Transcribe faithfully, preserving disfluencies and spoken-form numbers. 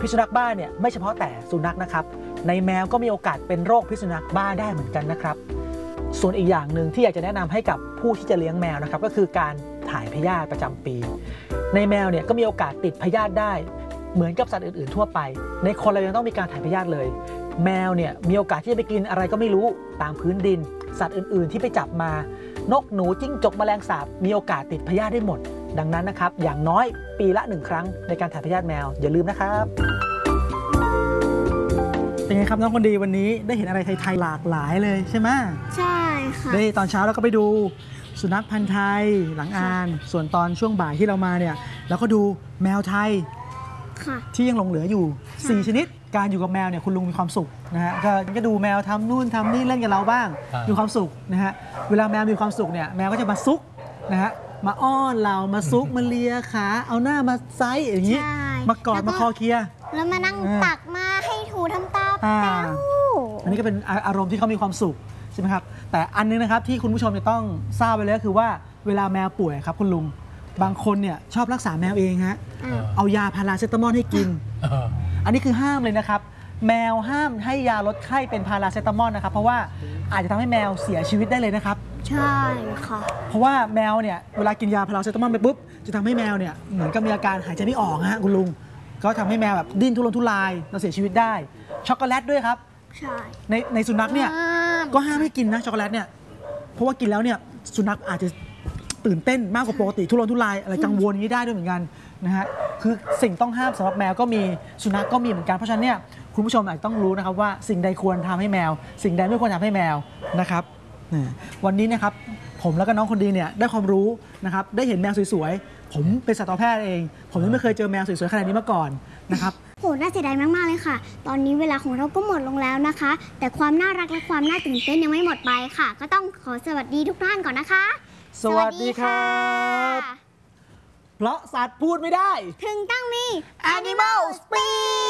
พิษสุนัขบ้าเนี่ยไม่เฉพาะแต่สุนัขนะครับในแมวก็มีโอกาสเป็นโรคพิษสุนัขบ้าได้เหมือนกันนะครับส่วนอีกอย่างหนึ่งที่อยากจะแนะนำให้กับผู้ที่จะเลี้ยงแมวนะครับก็คือการถ่ายพยาธิประจำปีในแมวเนี่ยก็มีโอกาสติดพยาธิได้เหมือนกับสัตว์อื่นๆทั่วไปในคนเรายังต้องมีการถ่ายพยาธิเลยแมวเนี่ยมีโอกาสที่จะไปกินอะไรก็ไม่รู้ตามพื้นดินสัตว์อื่นๆที่ไปจับมานกหนูจิ้งจกแมลงสาบมีโอกาสติดพยาธิได้หมดดังนั้นนะครับอย่างน้อยปีละหนึ่งครั้งในการถ่ายพยาธิแมวอย่าลืมนะครับเป็นไงครับน้องคนดีวันนี้ได้เห็นอะไรไทยๆหลากหลายเลยใช่ไหมใช่ค่ะได้ตอนเช้าเราก็ไปดูสุนัขพันธุ์ไทยหลังอ่านส่วนตอนช่วงบ่ายที่เรามาเนี่ยเราก็ดูแมวไทยที่ยังหลงเหลืออยู่สี่ชนิดการอยู่กับแมวเนี่ยคุณลุงมีความสุขนะฮะก็ก็ดูแมวทำนู่นทำนี่เล่นกับเราบ้างมีความสุขนะฮะเวลาแมวมีความสุขเนี่ยแมวก็จะมาซุกนะฮะมาอ้อนเรามาซุกมาเลียขาเอาหน้ามาไซส์อย่างนี้มากอดมาคอเคลียแล้วมานั่งตักมาให้ถูทำตาแป้วอันนี้ก็เป็นอารมณ์ที่เขามีความสุขใช่ไหมครับแต่อันนึงนะครับที่คุณผู้ชมจะต้องทราบไปเลยก็คือว่าเวลาแมวป่วยครับคุณลุงบางคนเนี่ยชอบรักษาแมวเองฮะเอายาพาราเซตามอลให้กินอันนี้คือห้ามเลยนะครับแมวห้ามให้ยาลดไข้เป็นพาราเซตามอลนะครับเพราะว่าอาจจะทำให้แมวเสียชีวิตได้เลยนะครับใช่ค่ะเพราะว่าแมวเนี่ยเวลากินยาพาราเซตามอลไปปุ๊บจะทำให้แมวเนี่ยเหมือนกับมีอาการหายใจไม่ออกฮะคุณลุงก็ทำให้แมวแบบดิ้นทุรนทุรายเราเสียชีวิตได้ช็อกโกแลตด้วยครับใช่ในในสุนัขเนี่ยก็ห้ามให้กินนะช็อกโกแลตเนี่ยเพราะว่ากินแล้วเนี่ยสุนัขอาจจะตื่นเต้นมากกว่าปกติทุรนทุรายอะไรกังวลนี้ได้ด้วยเหมือนกันนะฮะคือสิ่งต้องห้ามสำหรับแมวก็มีสุนัขก็มีเหมือนกันเพราะฉะนั้นเนี่ยคุณผู้ชมอาจจะต้องรู้นะครับว่าสิ่งใดควรทำให้แมวสิ่งใดไม่ควรทำให้แมวนะครับวันนี้นะครับผมแล้วก็น้องคนดีเนี่ยได้ความรู้นะครับได้เห็นแมวสวยๆผมเป็นสัตวแพทย์เองผมยังไม่เคยเจอแมวสวยๆขนาดนี้มาก่อนนะครับโหน่าเสียดายมากๆเลยค่ะตอนนี้เวลาของเราก็หมดลงแล้วนะคะแต่ความน่ารักและความน่าตื่นเต้นยังไม่หมดไปค่ะก็ต้องขอสวัสดีทุกท่านก่อนนะคะสวัสดีครับเพราะสัตว์พูดไม่ได้ถึงต้องมี Animal Speak